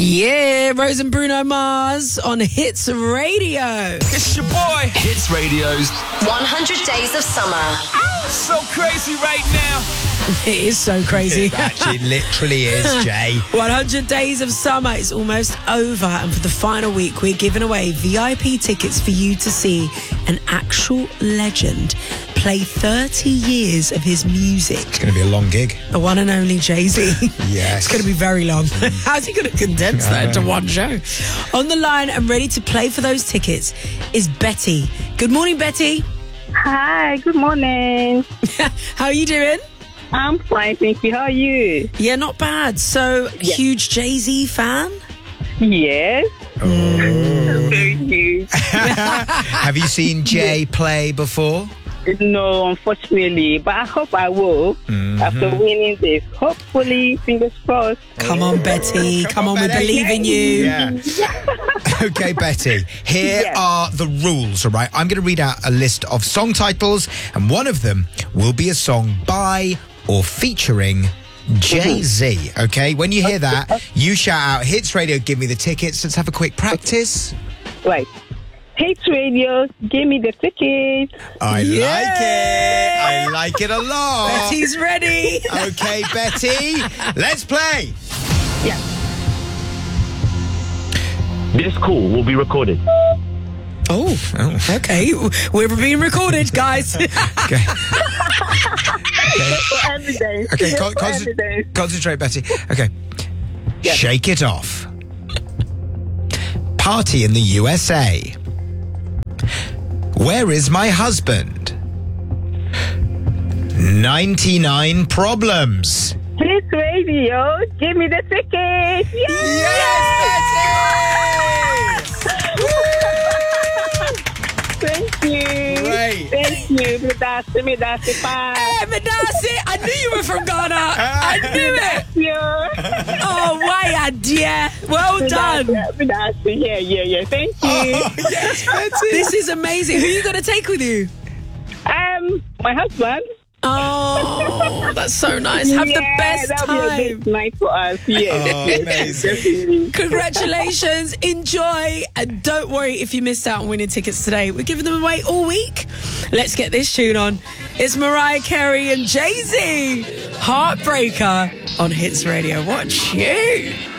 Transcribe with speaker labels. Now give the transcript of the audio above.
Speaker 1: Yeah, Rose and Bruno Mars on Hits Radio.
Speaker 2: It's your boy.
Speaker 3: Hits Radio's
Speaker 4: 100 Days of Summer.
Speaker 2: So crazy right now.
Speaker 1: It is so crazy.
Speaker 5: It actually literally is, Jay.
Speaker 1: 100 Days of Summer is almost over, and for the final week, we're giving away VIP tickets for you to see an actual legend play 30 years of his music.
Speaker 5: It's going to be a long gig.
Speaker 1: The one and only Jay-Z.
Speaker 5: Yes.
Speaker 1: It's going to be very long. How's he going to condense that into one show? On the line and ready to play for those tickets is Betty. Good morning, Betty.
Speaker 6: Hi, good morning.
Speaker 1: How are you doing?
Speaker 6: I'm fine, thank you. How are you?
Speaker 1: Yeah, not bad. So, huge Jay-Z fan?
Speaker 6: Yes. Very huge.
Speaker 5: Have you seen Jay play before?
Speaker 6: No, unfortunately, but I hope I will after winning this. Hopefully, fingers crossed.
Speaker 1: Come on, Betty. Come on, we
Speaker 5: Betty.
Speaker 1: believe in you.
Speaker 5: Yeah. Okay, Betty. Here are the rules, all right? I'm going to read out a list of song titles, and one of them will be a song by or featuring Jay-Z, okay? When you hear that, you shout out, Hits Radio, give me the tickets. Let's have a quick practice.
Speaker 6: Right. Hits Radio, give me the ticket.
Speaker 5: I like it. I like it a lot.
Speaker 1: Betty's ready.
Speaker 5: Okay, Betty, let's play.
Speaker 6: Yeah.
Speaker 7: This call will be recorded.
Speaker 1: Oh, okay. We're being recorded, guys.
Speaker 5: Okay.
Speaker 6: For evidence.
Speaker 5: Okay,
Speaker 6: Just for evidence.
Speaker 5: concentrate, Betty. Okay.
Speaker 6: Yes.
Speaker 5: Shake it off. Party in the USA. Where is my husband? 99 Problems.
Speaker 6: Hits Radio, give me the ticket. Thank you.
Speaker 5: Great.
Speaker 6: Thank you. Medasi.
Speaker 1: Hey, Medasi, I knew you were from Ghana. I knew it.
Speaker 6: Yeah.
Speaker 1: Oh, why, dear. Well done.
Speaker 6: Medasi. Yeah. Thank you.
Speaker 5: Yes, Betty.
Speaker 1: This is amazing. Who are you going to take with you?
Speaker 6: My husband.
Speaker 1: Oh, that's so nice. Have the best
Speaker 6: that'll be a
Speaker 1: time.
Speaker 6: good night for us. Yeah.
Speaker 5: Oh, amazing.
Speaker 1: Congratulations. Enjoy. And don't worry if you missed out on winning tickets today. We're giving them away all week. Let's get this tune on. It's Mariah Carey and Jay-Z. Heartbreaker on Hits Radio. Watch you.